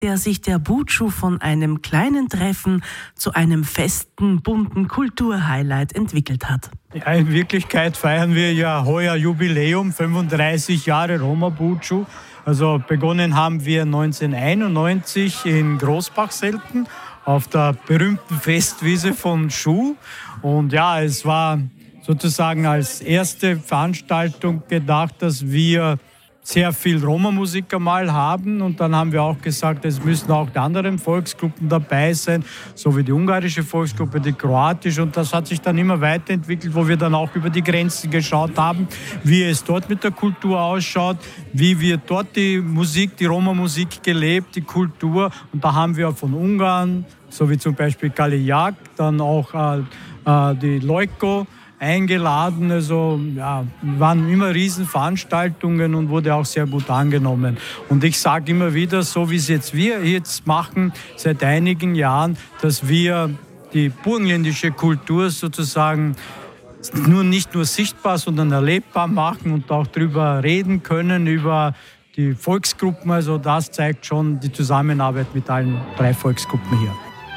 der sich der Bucu von einem kleinen Treffen zu einem festen, bunten Kulturhighlight entwickelt hat. Ja, in Wirklichkeit feiern wir ja heuer Jubiläum, 35 Jahre Roma Bucu. Also begonnen haben wir 1991 in Großbachselten auf der berühmten Festwiese von Schuh. Und ja, es war sozusagen als erste Veranstaltung gedacht, dass wir sehr viel Roma-Musik einmal haben. Und dann haben wir auch gesagt, es müssen auch die anderen Volksgruppen dabei sein, so wie die ungarische Volksgruppe, die kroatische. Und das hat sich dann immer weiterentwickelt, wo wir dann auch über die Grenzen geschaut haben, wie es dort mit der Kultur ausschaut, wie wird dort die Musik, die Roma-Musik gelebt, die Kultur. Und da haben wir von Ungarn, so wie zum Beispiel Kalijak, dann auch die Lojko eingeladen, also ja, waren immer Riesenveranstaltungen und wurde auch sehr gut angenommen. Und ich sage immer wieder, so wie es wir jetzt machen, seit einigen Jahren, dass wir die burgenländische Kultur sozusagen nicht nur sichtbar, sondern erlebbar machen und auch darüber reden können, über die Volksgruppen. Also das zeigt schon die Zusammenarbeit mit allen 3 Volksgruppen hier.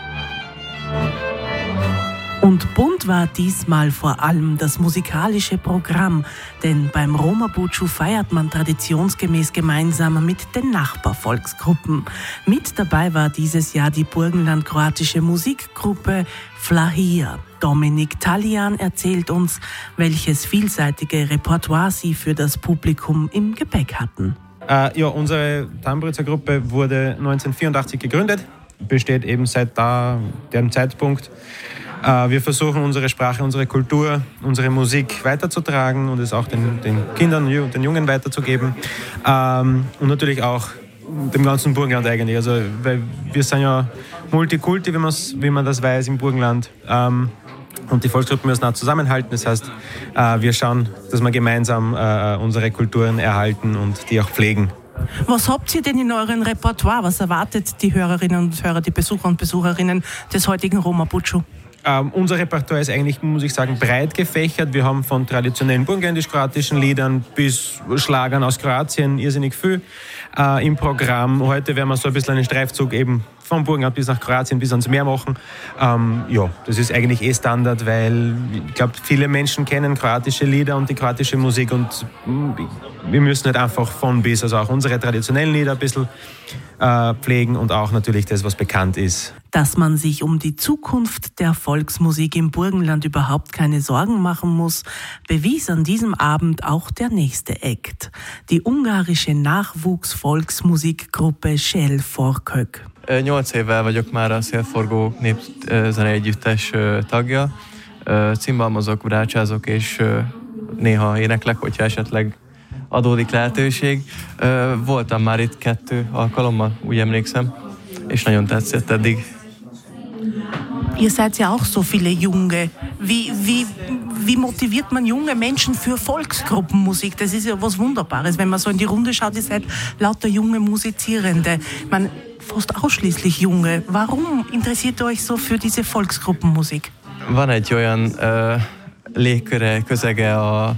Und bunt war diesmal vor allem das musikalische Programm, denn beim Roma Bucu feiert man traditionsgemäß gemeinsam mit den Nachbarvolksgruppen. Mit dabei war dieses Jahr die burgenland-kroatische Musikgruppe Flahia. Dominik Talian erzählt uns, welches vielseitige Repertoire sie für das Publikum im Gepäck hatten. Ja, unsere Tamburica-Gruppe wurde 1984 gegründet, besteht eben seit dem Zeitpunkt. Wir versuchen, unsere Sprache, unsere Kultur, unsere Musik weiterzutragen und es auch den Kindern, den Jungen weiterzugeben. Und natürlich auch dem ganzen Burgenland eigentlich. Also, weil wir sind ja Multikulti, wie man das weiß, im Burgenland. Und die Volksgruppen müssen auch zusammenhalten. Das heißt, wir schauen, dass wir gemeinsam unsere Kulturen erhalten und die auch pflegen. Was habt ihr denn in eurem Repertoire? Was erwartet die Hörerinnen und Hörer, die Besucher und Besucherinnen des heutigen Roma Bucu? Unser Repertoire ist eigentlich, muss ich sagen, breit gefächert. Wir haben von traditionellen burgenländisch-kroatischen Liedern bis Schlagern aus Kroatien irrsinnig viel im Programm. Heute werden wir so ein bisschen einen Streifzug eben vom Burgenland bis nach Kroatien, bis ans Meer machen. Ja, das ist eigentlich Standard, weil ich glaube, viele Menschen kennen kroatische Lieder und die kroatische Musik und wir müssen halt einfach von bis, also auch unsere traditionellen Lieder ein bisschen pflegen und auch natürlich das, was bekannt ist. Dass man sich um die Zukunft der Volksmusik im Burgenland überhaupt keine Sorgen machen muss, bewies an diesem Abend auch der nächste Act. Die ungarische Nachwuchs-Volksmusikgruppe Shellforkök. 8 évvel vagyok már a Szélforgó népzene együttes tagja. Cimbalmozok, brácsázok és néha éneklek, hogyha esetleg adódik lehetőség. Voltam már itt 2 alkalommal, úgy emlékszem, és nagyon tetszett eddig. Ihr seid ja auch so viele Junge. Wie motiviert man junge Menschen für Volksgruppenmusik? Das ist ja was Wunderbares. Wenn man so in die Runde schaut, ihr seid lauter junge Musizierende. Man fast ausschließlich junge. Warum interessiert ihr euch so für diese Volksgruppenmusik? Van egy olyan légköre, közege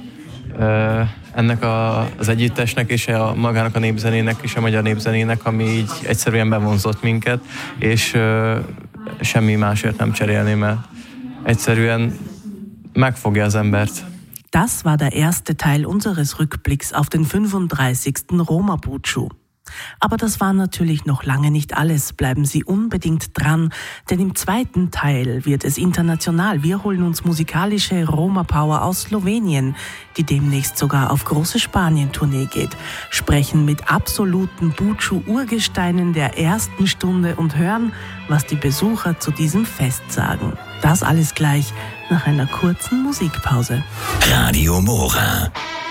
ennek az együttesnek és magának a népzenének és a magyar népzenének, ami így egyszerűen bevonzott minket, és semmi másért nem cserélném el. Egyszerűen megfogja az embert. Das war der erste Teil unseres Rückblicks auf den 35. Roma Bucu. Aber das war natürlich noch lange nicht alles. Bleiben Sie unbedingt dran, denn im zweiten Teil wird es international. Wir holen uns musikalische Roma-Power aus Slowenien, die demnächst sogar auf große Spanien-Tournee geht, sprechen mit absoluten Bucu-Urgesteinen der ersten Stunde und hören, was die Besucher zu diesem Fest sagen. Das alles gleich nach einer kurzen Musikpause. Radio Mora.